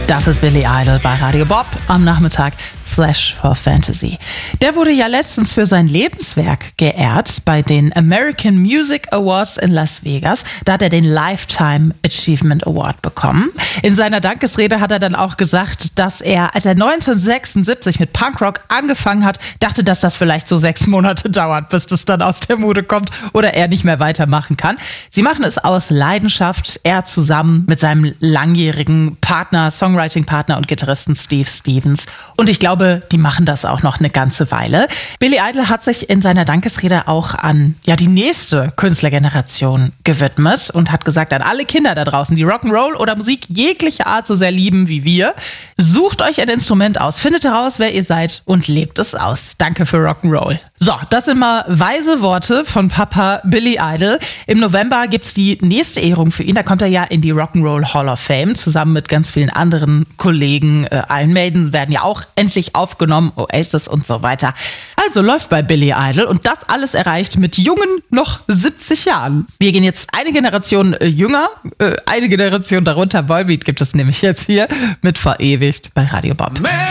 Das ist Billy Idol bei Radio Bob am Nachmittag. Flash for Fantasy. Der wurde ja letztens für sein Lebenswerk geehrt bei den American Music Awards in Las Vegas. Da hat er den Lifetime Achievement Award bekommen. In seiner Dankesrede hat er dann auch gesagt, dass er, als er 1976 mit Punkrock angefangen hat, dachte, dass das vielleicht so 6 Monate dauert, bis das dann aus der Mode kommt oder er nicht mehr weitermachen kann. Sie machen es aus Leidenschaft, er zusammen mit seinem langjährigen Partner, Songwriting-Partner und Gitarristen Steve Stevens. Und ich glaube, die machen das auch noch eine ganze Weile. Billy Idol hat sich in seiner Dankesrede auch an die nächste Künstlergeneration gewidmet und hat gesagt, an alle Kinder da draußen, die Rock'n'Roll oder Musik jeglicher Art so sehr lieben wie wir, sucht euch ein Instrument aus, findet heraus, wer ihr seid und lebt es aus. Danke für Rock'n'Roll. So, das sind mal weise Worte von Papa Billy Idol. Im November gibt's die nächste Ehrung für ihn. Da kommt er ja in die Rock'n'Roll Hall of Fame zusammen mit ganz vielen anderen Kollegen. Iron Maiden werden ja auch endlich aufgenommen, Oasis und so weiter. Also läuft bei Billy Idol und das alles erreicht mit jungen noch 70 Jahren. Wir gehen jetzt eine Generation jünger, eine Generation darunter. Volbeat gibt es nämlich jetzt hier mit Verewigt bei Radio Bob.